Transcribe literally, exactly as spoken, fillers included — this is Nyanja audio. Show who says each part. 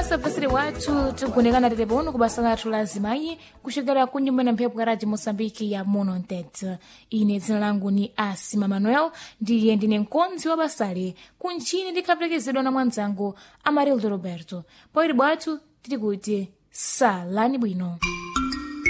Speaker 1: basa bvasire wathu tikugonekana tete pono ku basa lathu la azimayi kuchokera ku nyumba na mphepo karaji Mosambiki ya Monontet. Ine dzina langu ni Asima Manuel, ndiye ndine mkonzi wa basale kunchini ndikhaperekezedwa na mwanzangu Amarildo Roberto. Poyiri bwathu titi kuti salani bwino.